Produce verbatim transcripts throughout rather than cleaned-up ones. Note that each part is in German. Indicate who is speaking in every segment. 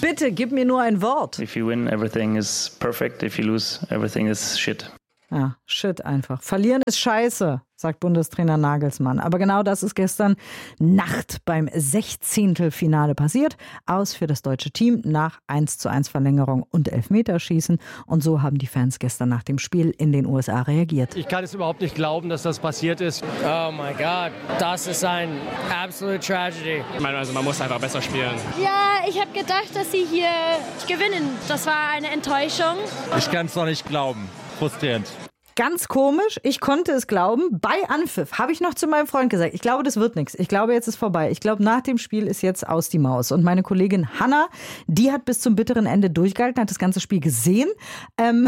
Speaker 1: Bitte, gib mir nur ein Wort.
Speaker 2: If you win, everything is perfect. If you lose, everything is shit.
Speaker 1: Ja, shit einfach. Verlieren ist scheiße, sagt Bundestrainer Nagelsmann. Aber genau das ist gestern Nacht beim Sechzehntelfinale passiert. Aus für das deutsche Team nach eins zu eins Verlängerung und Elfmeterschießen. Und so haben die Fans gestern nach dem Spiel in den U S A reagiert.
Speaker 3: Ich kann es überhaupt nicht glauben, dass das passiert ist.
Speaker 4: Oh mein Gott, das ist ein absolute Tragedy.
Speaker 3: Ich meine, also man muss einfach besser spielen.
Speaker 5: Ja, ich habe gedacht, dass sie hier gewinnen. Das war eine Enttäuschung.
Speaker 6: Ich kann es noch nicht glauben. Frustrierend.
Speaker 1: Ganz komisch, ich konnte es glauben. Bei Anpfiff habe ich noch zu meinem Freund gesagt, ich glaube, das wird nichts. Ich glaube, jetzt ist vorbei. Ich glaube, nach dem Spiel ist jetzt aus die Maus. Und meine Kollegin Hanna, die hat bis zum bitteren Ende durchgehalten, hat das ganze Spiel gesehen. Ähm,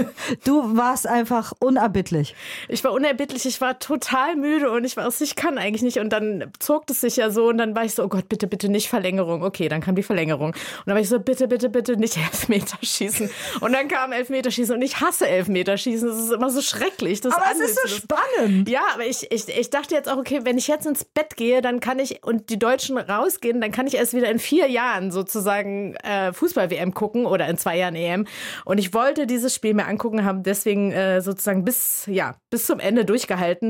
Speaker 1: du warst einfach unerbittlich.
Speaker 7: Ich war unerbittlich, ich war total müde und ich weiß, ich kann eigentlich nicht. Und dann zog es sich ja so und dann war ich so, oh Gott, bitte, bitte nicht Verlängerung. Okay, dann kam die Verlängerung. Und dann war ich so, bitte, bitte, bitte nicht Elfmeterschießen. Und dann kam Elfmeterschießen und ich hasse Elfmeterschießen. Das ist immer so schrecklich. Das
Speaker 1: aber es ist so spannend.
Speaker 7: Ja, aber ich, ich, ich dachte jetzt auch, okay, wenn ich jetzt ins Bett gehe, dann kann ich, und die Deutschen rausgehen, dann kann ich erst wieder in vier Jahren sozusagen äh, Fußball-W M gucken oder in zwei Jahren E M. Und ich wollte dieses Spiel mir angucken, haben deswegen äh, sozusagen bis, ja, bis zum Ende durchgehalten.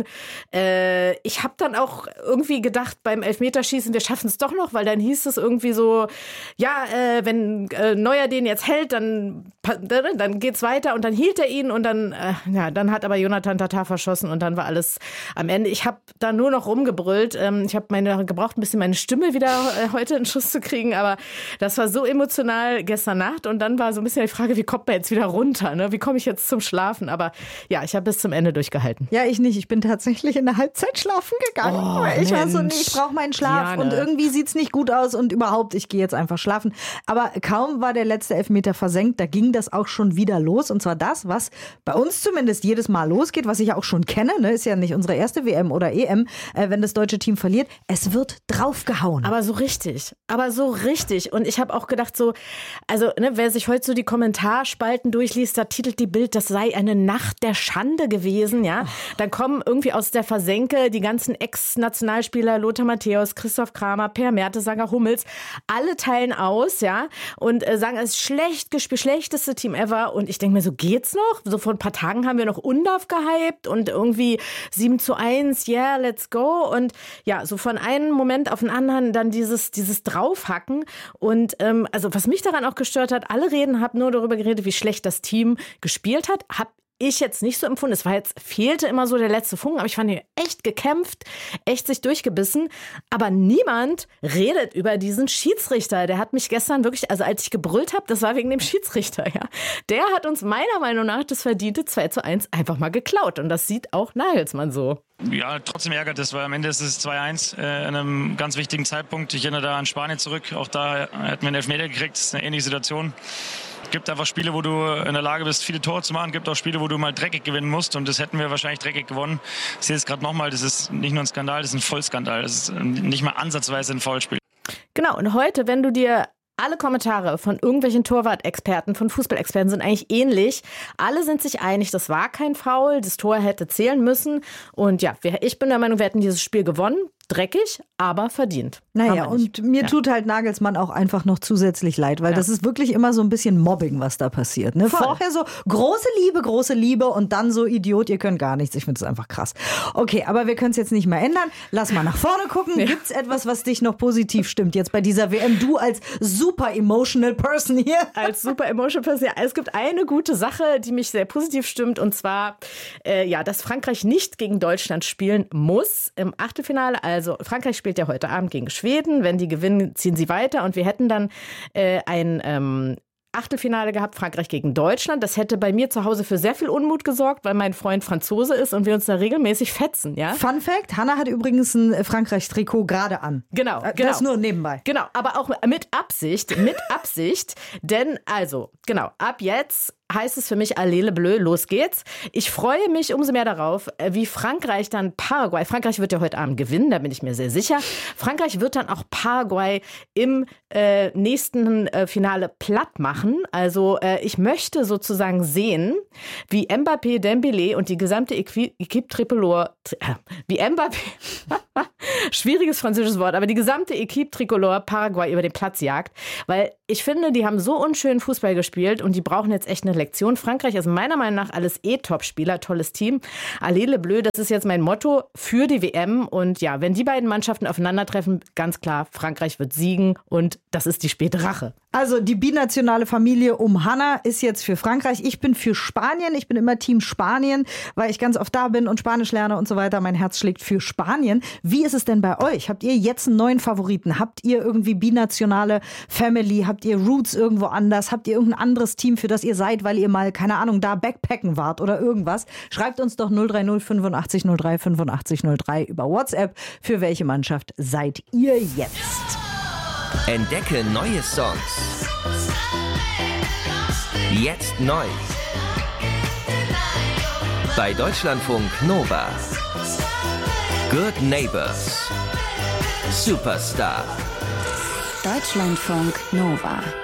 Speaker 7: Äh, ich habe dann auch irgendwie gedacht, beim Elfmeterschießen, wir schaffen es doch noch, weil dann hieß es irgendwie so, ja, äh, wenn äh, Neuer den jetzt hält, dann, dann geht's weiter und dann hielt er ihn und dann, äh, ja, dann hat aber Jonathan Tata verschossen und dann war alles am Ende. Ich habe da nur noch rumgebrüllt. Ich habe meine gebraucht, ein bisschen meine Stimme wieder heute in Schuss zu kriegen, aber das war so emotional gestern Nacht und dann war so ein bisschen die Frage, wie kommt man jetzt wieder runter? Ne? Wie komme ich jetzt zum Schlafen? Aber ja, ich habe bis zum Ende durchgehalten.
Speaker 1: Ja, ich nicht. Ich bin tatsächlich in der Halbzeit schlafen gegangen.
Speaker 7: Oh,
Speaker 1: ich
Speaker 7: Mensch.
Speaker 1: war so, nee, ich brauche meinen Schlaf
Speaker 7: Diane.
Speaker 1: und irgendwie sieht es nicht gut aus und überhaupt, ich gehe jetzt einfach schlafen. Aber kaum war der letzte Elfmeter versenkt, da ging das auch schon wieder los und zwar das, was bei uns zumindest jedes Mal losgeht, was ich ja auch schon kenne, ne, ist ja nicht unsere erste W M oder E M, äh, wenn das deutsche Team verliert, es wird draufgehauen.
Speaker 7: Aber so richtig, aber so richtig. Und ich habe auch gedacht so, also ne, wer sich heute so die Kommentarspalten durchliest, da titelt die Bild, das sei eine Nacht der Schande gewesen, ja. Oh. Dann kommen irgendwie aus der Versenke die ganzen Ex-Nationalspieler, Lothar Matthäus, Christoph Kramer, Per Mertesacker, Hummels, alle teilen aus, ja, und äh, sagen, es ist schlecht gespielt, schlechteste Team ever. Und ich denke mir so, geht's noch? So vor ein paar Tagen haben wir noch Undorf gehypt und irgendwie sieben zu eins, yeah, let's go. Und ja, so von einem Moment auf den anderen dann dieses, dieses Draufhacken. Und ähm, also was mich daran auch gestört hat, alle reden, haben nur darüber geredet, wie schlecht das Team gespielt hat. Hab ich jetzt nicht so empfunden. Es war jetzt, fehlte immer so der letzte Funken, aber ich fand ihn echt gekämpft, echt sich durchgebissen. Aber niemand redet über diesen Schiedsrichter. Der hat mich gestern wirklich, also als ich gebrüllt habe, das war wegen dem Schiedsrichter, ja. Der hat uns meiner Meinung nach das verdiente zwei zu eins einfach mal geklaut. Und das sieht auch Nagelsmann so.
Speaker 2: Ja, trotzdem ärgert es, weil am Ende ist es zwei eins äh, an einem ganz wichtigen Zeitpunkt. Ich erinnere da an Spanien zurück. Auch da hätten wir einen Elfmeter gekriegt. Das ist eine ähnliche Situation. Es gibt einfach Spiele, wo du in der Lage bist, viele Tore zu machen. Es gibt auch Spiele, wo du mal dreckig gewinnen musst. Und das hätten wir wahrscheinlich dreckig gewonnen. Ich sehe es gerade nochmal. Das ist nicht nur ein Skandal, das ist ein Vollskandal. Das ist nicht mal ansatzweise ein Foulspiel.
Speaker 7: Genau. Und heute, wenn du dir alle Kommentare von irgendwelchen Torwart-Experten, von Fußballexperten sind eigentlich ähnlich. Alle sind sich einig, das war kein Foul, das Tor hätte zählen müssen. Und ja, ich bin der Meinung, wir hätten dieses Spiel gewonnen. Dreckig, aber verdient.
Speaker 1: Naja, und mir ja. tut halt Nagelsmann auch einfach noch zusätzlich leid, weil ja. das ist wirklich immer so ein bisschen Mobbing, was da passiert. Ne? Vorher so große Liebe, große Liebe und dann so Idiot, ihr könnt gar nichts. Ich finde das einfach krass. Okay, aber wir können es jetzt nicht mehr ändern. Lass mal nach vorne gucken. Ja. Gibt es etwas, was dich noch positiv stimmt jetzt bei dieser W M? Du als super emotional person hier.
Speaker 7: Als super emotional person, ja. Es gibt eine gute Sache, die mich sehr positiv stimmt und zwar, äh, ja, dass Frankreich nicht gegen Deutschland spielen muss im Achtelfinale. Also Frankreich spielt ja heute Abend gegen Schweden. Wenn die gewinnen, ziehen sie weiter. Und wir hätten dann äh, ein ähm, Achtelfinale gehabt, Frankreich gegen Deutschland. Das hätte bei mir zu Hause für sehr viel Unmut gesorgt, weil mein Freund Franzose ist und wir uns da regelmäßig fetzen. Ja?
Speaker 1: Fun Fact, Hannah hat übrigens ein Frankreich-Trikot gerade an.
Speaker 7: Genau,
Speaker 1: das
Speaker 7: genau.
Speaker 1: Das nur nebenbei.
Speaker 7: Genau, aber auch mit Absicht, mit Absicht. Denn also, genau, ab jetzt heißt es für mich Allez le bleu, los geht's. Ich freue mich umso mehr darauf, wie Frankreich dann Paraguay, Frankreich wird ja heute Abend gewinnen, da bin ich mir sehr sicher. Frankreich wird dann auch Paraguay im äh, nächsten äh, Finale platt machen. Also äh, ich möchte sozusagen sehen, wie Mbappé, Dembélé und die gesamte Equipe Tricolore, äh, wie Mbappé, schwieriges französisches Wort, aber die gesamte Equipe Tricolore Paraguay über den Platz jagt, weil ich finde, die haben so unschön Fußball gespielt und die brauchen jetzt echt eine Lektion. Frankreich ist meiner Meinung nach alles eh Top-Spieler, tolles Team. Allez le bleu, das ist jetzt mein Motto für die W M. Und ja, wenn die beiden Mannschaften aufeinandertreffen, ganz klar, Frankreich wird siegen und das ist die späte Rache.
Speaker 1: Also die binationale Familie um Hannah ist jetzt für Frankreich. Ich bin für Spanien. Ich bin immer Team Spanien, weil ich ganz oft da bin und Spanisch lerne und so weiter. Mein Herz schlägt für Spanien. Wie ist es denn bei euch? Habt ihr jetzt einen neuen Favoriten? Habt ihr irgendwie binationale Family? Habt ihr Roots irgendwo anders? Habt ihr irgendein anderes Team, für das ihr seid, weil ihr mal, keine Ahnung, da Backpacken wart oder irgendwas? Schreibt uns doch null drei null fünfundachtzig null drei fünfundachtzig null drei über WhatsApp. Für welche Mannschaft seid ihr jetzt?
Speaker 8: Entdecke neue Songs. Jetzt neu. Bei Deutschlandfunk Nova. Good Neighbors. Superstar.
Speaker 9: Deutschlandfunk Nova.